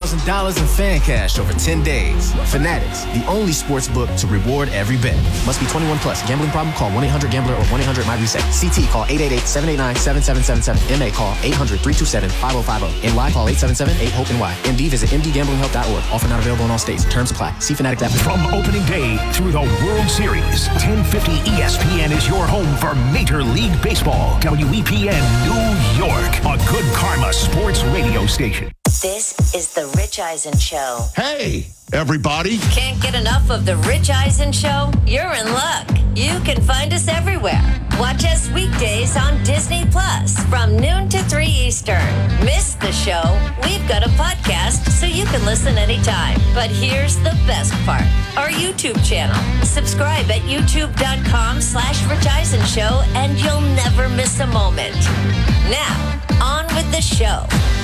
$1,000 in fan cash over 10 days. Fanatics, the only sports book to reward every bet. Must be 21 plus. Gambling problem? Call 1-800-GAMBLER or 1-800-MY-RESET. CT, call 888-789-7777. MA, call 800-327-5050. NY, call 877-8-HOPE-NY. MD, visit mdgamblinghelp.org. Offer not available in all states. Terms apply. See Fanatic app. From opening day through the World Series, 1050 ESPN is your home for Major League Baseball. WEPN New York, a Good Karma Sports radio station. This is the Rich Eisen Show. Hey, everybody. Can't get enough of the Rich Eisen Show? You're in luck. You can find us everywhere. Watch us weekdays on Disney Plus from noon to 3 Eastern. Miss the show? We've got a podcast so you can listen anytime. But here's the best part. Our YouTube channel. Subscribe at youtube.com/Rich Eisen Show and you'll never miss a moment. Now, on with the show.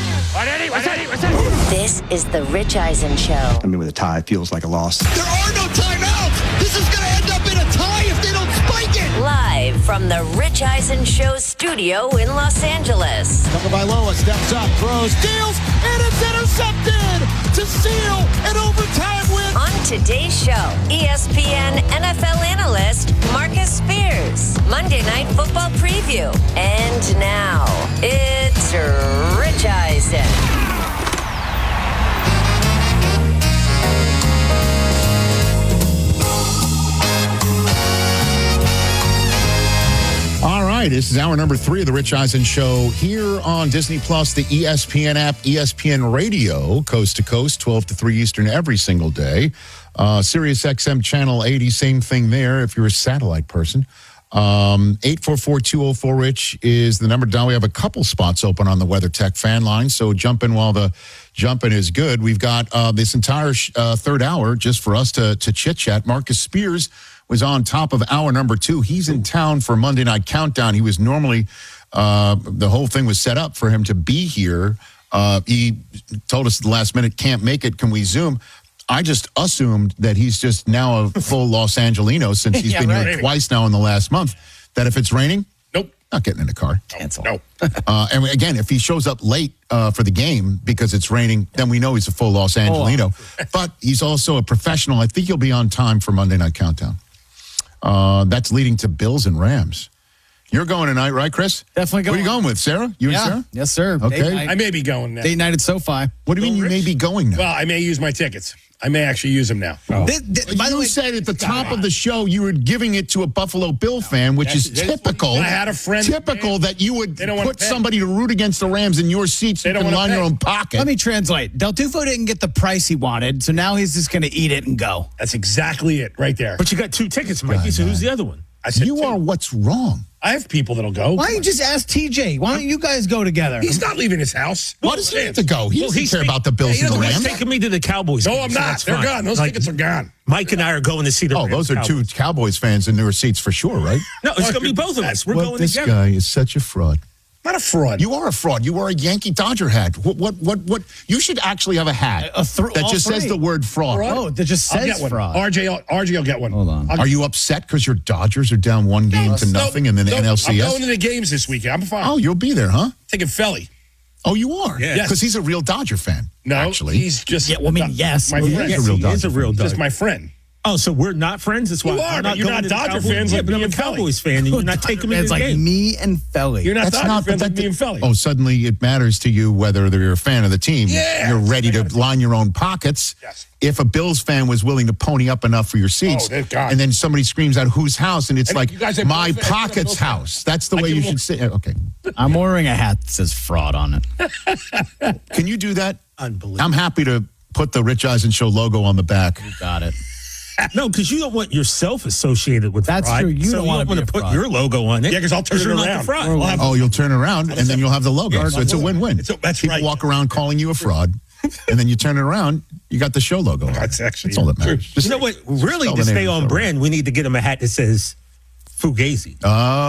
This is the Rich Eisen Show. I mean, with a tie, it feels like a loss. There are no timeouts. This is going to end up in a tie if they don't spike it. Live from the Rich Eisen Show studio in Los Angeles. Tagovailoa steps up, throws, deals, and it's intercepted to seal an overtime win. On today's show, ESPN NFL analyst Marcus Spears. Monday Night Football preview. And now, it's Rich Eisen. All right, this is hour number 3 of the Rich Eisen Show here on Disney Plus, the ESPN app, ESPN Radio, coast to coast, 12 to 3 Eastern every single day. Sirius XM Channel 80, same thing there if you're a satellite person. 844-204-RICH is the number to dial. We have a couple spots open on the WeatherTech fan line, so jump in while the jumping is good. We've got this entire third hour just for us to chit-chat. Marcus Spears was on top of hour number 2. He's in town for Monday Night Countdown. He was normally, the whole thing was set up for him to be here. He told us at the last minute, can't make it. Can we Zoom? I just assumed that he's just now a full Los Angelino since he's been here twice now in the last month, that if it's raining, nope, not getting in the car. Cancel. No. And again, if he shows up late for the game because it's raining, then we know he's a full Los Angelino. But he's also a professional. I think he'll be on time for Monday Night Countdown. That's leading to Bills and Rams. You're going tonight, right, Chris? Definitely going. What are you going with, Sarah? You and Sarah? Yes, sir. Okay. I may be going now. Date night at SoFi. What do you mean you may be going now? Well, I may use my tickets. I may actually use them now. By the way, said at the top of the show you were giving it to a Buffalo Bill fan, which is typical. I had a friend. Typical that you would put somebody to root against the Rams in your seats so you can line your own pocket. Let me translate. Del Tufo didn't get the price he wanted, so now he's just going to eat it and go. That's exactly it right there. But you got 2 tickets, Mikey, so who's the other one? I said you 2. are what's wrong. I have people that'll go. Why don't you just ask TJ? Why don't you guys go together? He's not leaving his house. Why does he have to go? He doesn't care about the Bills and the He's Rams. taking me to the Cowboys. No, game, I'm so not. that's They're fine. gone. Those tickets are gone. Mike and I are going to see the Rams. Those are Cowboys. 2 Cowboys fans in newer seats for sure, right? No, it's going to be both of us. We're going this together. guy is such a fraud. Not a fraud. You are a fraud. You are a Yankee Dodger hat. What? You should actually have a hat that just says the word fraud. Oh, that just I'll says get one. fraud. RJ will get one. Hold on. Are you upset because your Dodgers are down 1 game to nothing in the NLCS? I'm going to the games this weekend. I'm fine. Oh, you'll be there, huh? Taking Felly. Oh, you are? Yeah. Because he's a real Dodger fan. No, actually. he's just. Yeah, well, I mean, yes. My Well, friend. He's a real He is Dodger a real fan. Dodger. Just my friend. Oh, so we're not friends? That's why You are, I'm but you're going not to the Dodger Cowboys. fans Yeah, like but me I'm a and Felly. Cowboys fan, and you're not taking me to It's the like game. me and Felly. You're not Dodger fans like that- me and Felly. Oh, suddenly it matters to you whether you're a fan of the team. Yeah. You're ready to line your own pockets. Yes. If a Bills fan was willing to pony up enough for your seats, they're gone. and then somebody screams out whose house, and it's And like, you guys have my Bills fans, pocket's Bills fans. house. That's the I way give you them- should say it. Okay. I'm wearing a hat that says fraud on it. Can you do that? Unbelievable. I'm happy to put the Rich Eisen Show logo on the back. Got it. No, because you don't want yourself associated with That's fraud. true. You so don't wanna want be to a put fraud. your logo on it. Yeah, because I'll turn it you're not around. the fraud. I'll have- Oh, you'll turn around, and then you'll have the logo. So it's a win-win. That's People right. walk around calling you a fraud, and then you turn it around, you got the show logo on. That's actually That's all that matters. true. Just You know what? Really, spell to the name stay of the on show. brand, we need to get him a hat that says Fugazi.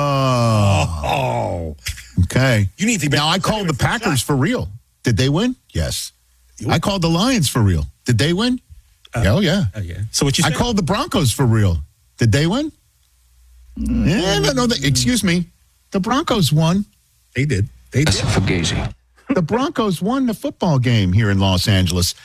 Oh, okay. You need to. Now, I called the Packers for real. Did they win? Yes. I called the Lions for real. Did they win? Oh, yeah. Yeah. So what you I said? called the Broncos for real. Did they win? Yeah, no, excuse me. The Broncos won. They did. They did. The Broncos won the football game here in Los Angeles.